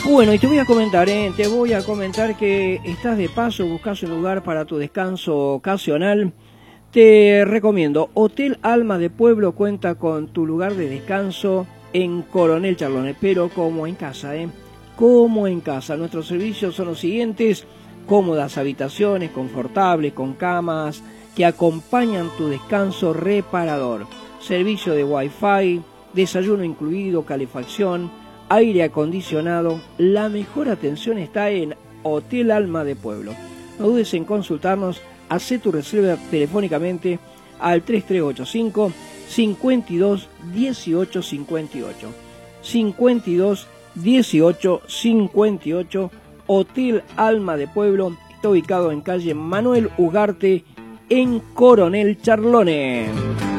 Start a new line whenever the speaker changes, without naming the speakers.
Bueno, y te voy a comentar, que estás de paso, buscas un lugar para tu descanso ocasional. Te recomiendo, Hotel Alma de Pueblo cuenta con tu lugar de descanso en Coronel Charlones, pero como en casa, como en casa. Nuestros servicios son los siguientes: cómodas habitaciones, confortables, con camas que acompañan tu descanso reparador. Servicio de Wi-Fi, desayuno incluido, calefacción, aire acondicionado. La mejor atención está en Hotel Alma de Pueblo. No dudes en consultarnos, haz tu reserva telefónicamente al 3385 52 18 58. 52 18 58. Hotel Alma de Pueblo está ubicado en calle Manuel Ugarte en Coronel Charlones.